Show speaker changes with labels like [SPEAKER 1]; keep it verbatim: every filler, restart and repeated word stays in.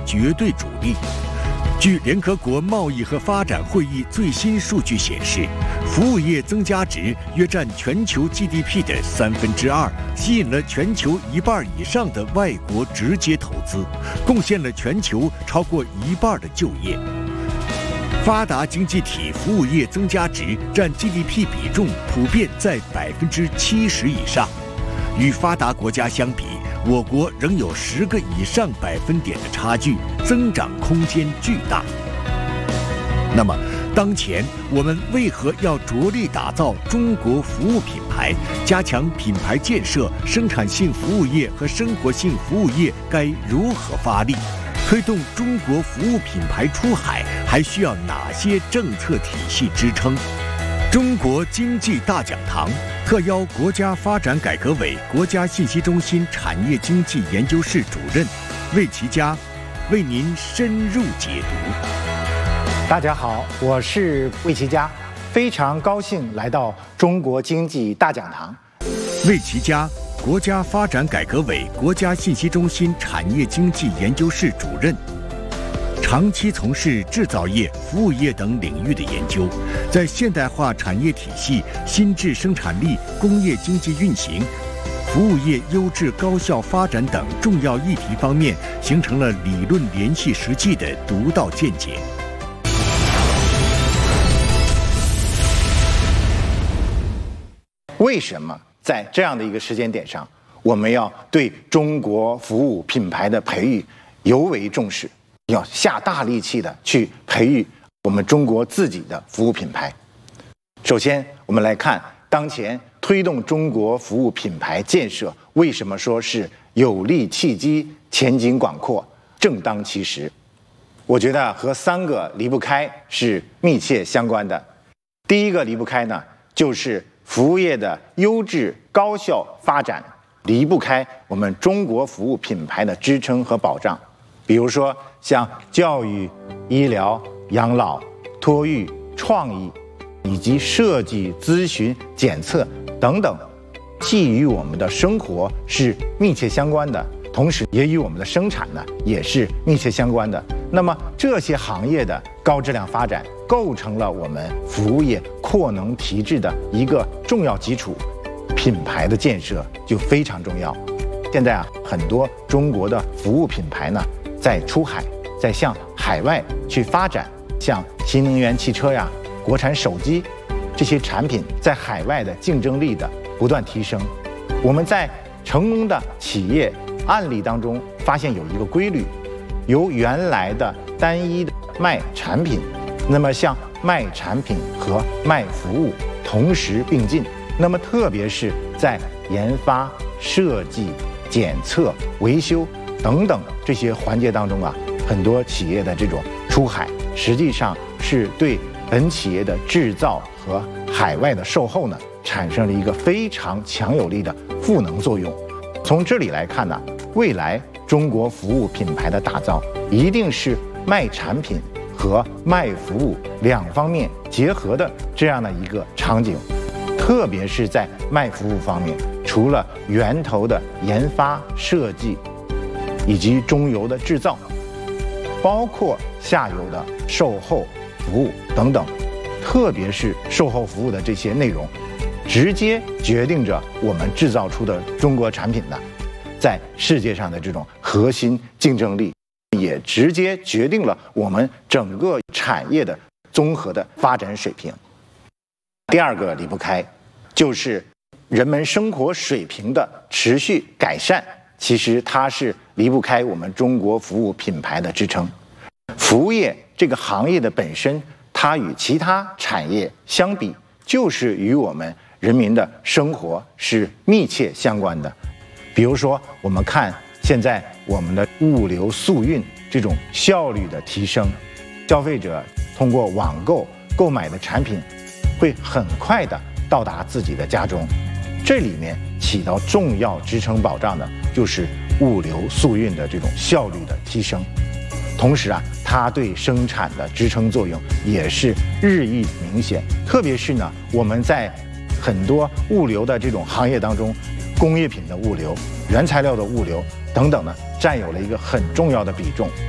[SPEAKER 1] 绝对主力。据联合国贸易和发展会议最新数据显示，服务业增加值约占全球 G D P 的三分之二，吸引了全球一半以上的外国直接投资，贡献了全球超过一半的就业。发达经济体服务业增加值占 G D P 比重普遍在百分之七十以上，与发达国家相比，我国仍有十个以上百分点的差距，增长空间巨大。那么，当前我们为何要着力打造中国服务品牌，加强品牌建设？生产性服务业和生活性服务业该如何发力？推动中国服务品牌出海，还需要哪些政策体系支撑？中国经济大讲堂特邀国家发展改革委国家信息中心产业经济研究室主任魏其嘉为您深入解读。
[SPEAKER 2] 大家好，我是魏其嘉，非常高兴来到中国经济大讲堂。
[SPEAKER 1] 魏其嘉，国家发展改革委国家信息中心产业经济研究室主任，长期从事制造业、服务业等领域的研究，在现代化产业体系、新质生产力、工业经济运行、服务业优质高效发展等重要议题方面，形成了理论联系实际的独到见解。
[SPEAKER 2] 为什么在这样的一个时间点上，我们要对中国服务品牌的培育尤为重视？要下大力气的去培育我们中国自己的服务品牌。首先，我们来看当前推动中国服务品牌建设，为什么说是有利契机、前景广阔、正当其时？我觉得和三个离不开是密切相关的。第一个离不开呢，就是服务业的优质高效发展，离不开我们中国服务品牌的支撑和保障。比如说像教育、医疗、养老、托育、创意，以及设计、咨询、检测等等，既与我们的生活是密切相关的，同时也与我们的生产呢也是密切相关的。那么这些行业的高质量发展，构成了我们服务业扩能提质的一个重要基础，品牌的建设就非常重要。现在啊，很多中国的服务品牌呢，在出海，在向海外去发展，像新能源汽车呀、国产手机这些产品在海外的竞争力的不断提升。我们在成功的企业案例当中发现有一个规律，由原来的单一的卖产品，那么像卖产品和卖服务同时并进，那么特别是在研发、设计、检测、维修等等这些环节当中啊，很多企业的这种出海，实际上是对本企业的制造和海外的售后呢，产生了一个非常强有力的赋能作用。从这里来看呢，未来中国服务品牌的打造，一定是卖产品和卖服务两方面结合的这样的一个场景。特别是在卖服务方面，除了源头的研发、设计，以及中游的制造，包括下游的售后服务等等，特别是售后服务的这些内容，直接决定着我们制造出的中国产品呢，在世界上的这种核心竞争力，也直接决定了我们整个产业的综合的发展水平。第二个离不开，就是人们生活水平的持续改善，其实它是离不开我们中国服务品牌的支撑。服务业这个行业的本身，它与其他产业相比，就是与我们人民的生活是密切相关的。比如说，我们看现在我们的物流速运这种效率的提升，消费者通过网购购买的产品会很快的到达自己的家中，这里面起到重要支撑保障的就是物流速运的这种效率的提升。同时啊，它对生产的支撑作用也是日益明显。特别是呢，我们在很多物流的这种行业当中，工业品的物流、原材料的物流等等呢，占有了一个很重要的比重。